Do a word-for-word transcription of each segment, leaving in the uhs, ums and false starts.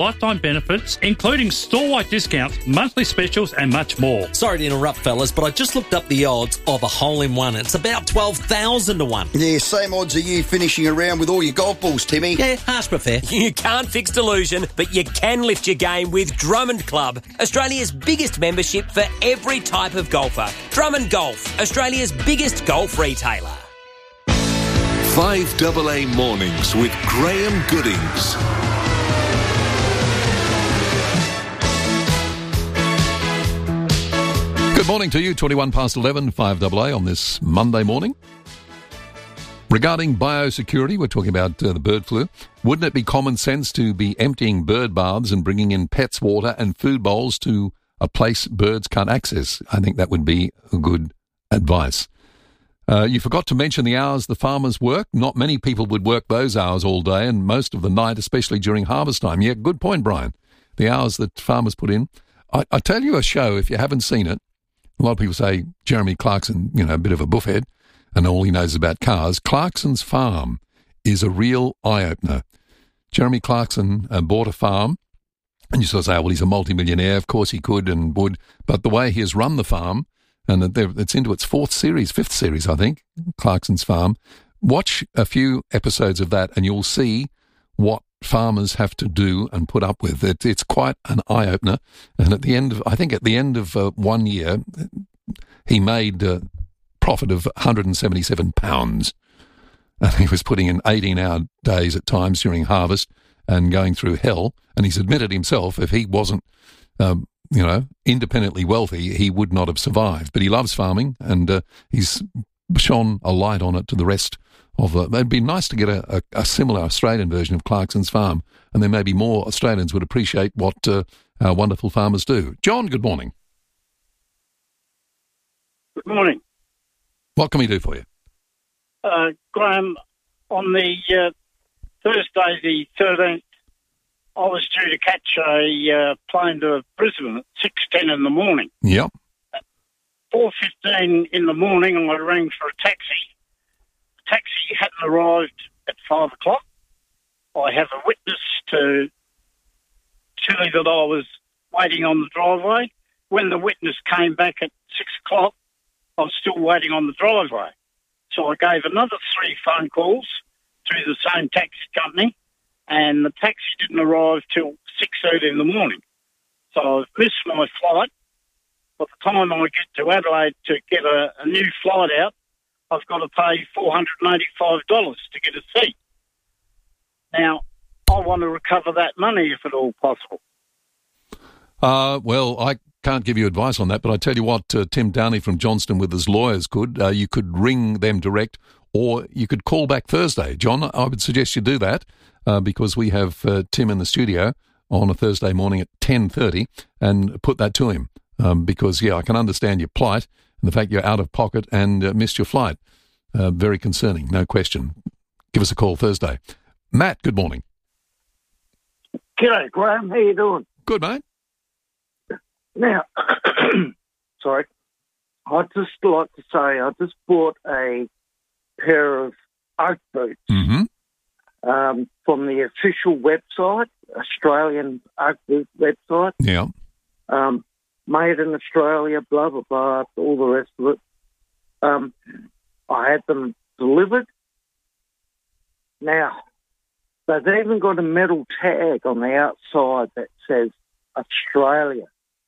lifetime benefits, including store-wide discounts, monthly specials and much more. Sorry to interrupt, fellas, but I just looked up the odds of a hole-in-one. It's about twelve thousand to one. Yeah, same odds as you finishing around with all your golf balls, Timmy. Yeah, harsh but fair. You can't fix delusion, but you can lift your game with Drummond Club, Australia's biggest membership for every type of golfer. Drummond Golf, Australia's biggest golf retailer. five A A Mornings with Graham Goodings. Good morning to you, twenty-one past eleven, five A A on this Monday morning. Regarding biosecurity, we're talking about uh, the bird flu. Wouldn't it be common sense to be emptying bird baths and bringing in pets' water and food bowls to a place birds can't access? I think that would be good advice. Uh, you forgot to mention the hours the farmers work. Not many people would work those hours all day and most of the night, especially during harvest time. Yeah, good point, Brian. The hours that farmers put in. I, I tell you a show, if you haven't seen it, a lot of people say Jeremy Clarkson, you know, a bit of a buffhead, and all he knows about cars. Clarkson's Farm is a real eye-opener. Jeremy Clarkson uh, bought a farm, and you sort of say, oh, well, he's a multimillionaire. Of course he could and would. But the way he has run the farm, and it's into its fourth series, fifth series, I think, Clarkson's Farm. Watch a few episodes of that and you'll see what farmers have to do and put up with. It, it's quite an eye-opener. And at the end of, I think at the end of uh, one year, he made a profit of one hundred seventy-seven pounds. And he was putting in eighteen-hour days at times during harvest and going through hell. And he's admitted himself, if he wasn't um, you know, independently wealthy, he would not have survived. But he loves farming, and uh, he's shone a light on it to the rest of the... It'd be nice to get a, a, a similar Australian version of Clarkson's Farm, and then maybe more Australians would appreciate what uh, our wonderful farmers do. John, good morning. Good morning. What can we do for you? Uh, Graham, on the uh, Thursday the thirteenth, I was due to catch a uh, plane to Brisbane at six ten in the morning. Yep. At four fifteen in the morning, I rang for a taxi. The taxi hadn't arrived at five o'clock. I have a witness to tell you that I was waiting on the driveway. When the witness came back at six o'clock, I was still waiting on the driveway. So I gave another three phone calls through the same taxi company, and the taxi didn't arrive till six thirty in the morning. So I've missed my flight. By the time I get to Adelaide to get a, a new flight out, I've got to pay four hundred eighty-five dollars to get a seat. Now, I want to recover that money if at all possible. Uh, well, I can't give you advice on that, but I tell you what, uh, Tim Downey from Johnston with his lawyers could. Uh, you could ring them direct, or you could call back Thursday. John, I would suggest you do that. Uh, because we have uh, Tim in the studio on a Thursday morning at ten thirty, and put that to him. Um, because, yeah, I can understand your plight and the fact you're out of pocket and uh, missed your flight. Uh, very concerning, no question. Give us a call Thursday. Matt, good morning. G'day, Graham. How you doing? Good, mate. Now, sorry, I'd just like to say I just bought a pair of Oak boots. Mm-hmm. Um, from the official website, Australian Oak Boot website. Yeah. Um, made in Australia, blah, blah, blah, all the rest of it. Um, I had them delivered. Now, they've even got a metal tag on the outside that says Australia.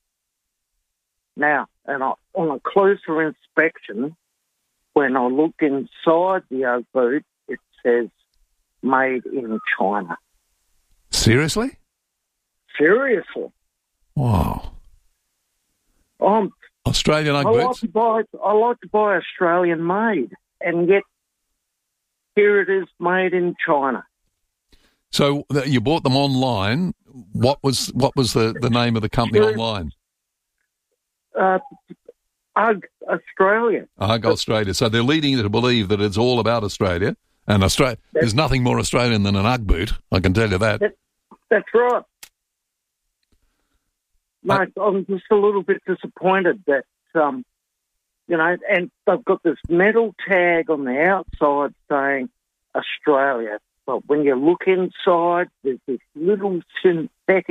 Now, and I, on a closer inspection, when I look inside the Oak boot, it says made in China. Seriously? Seriously. Wow. Um, Australian Oak I like boots? to buy. I like to buy Australian made, and yet here it is, made in China. So th- you bought them online. What was what was the, the name of the company Sure. online? Uh, Ugg Australia. Ugg Australia. So they're leading you to believe that it's all about Australia. And Australia, there's nothing more Australian than an Ugg boot, I can tell you that. that that's right. Mate, I'm just a little bit disappointed that, um, you know, and they've got this metal tag on the outside saying Australia. But when you look inside, there's this little thin